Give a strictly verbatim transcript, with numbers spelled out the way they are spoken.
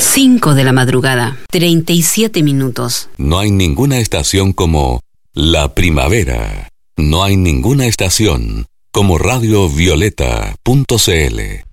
cinco de la madrugada, treinta y siete minutos. No hay ninguna estación como La Primavera. No hay ninguna estación como radio violeta punto c l.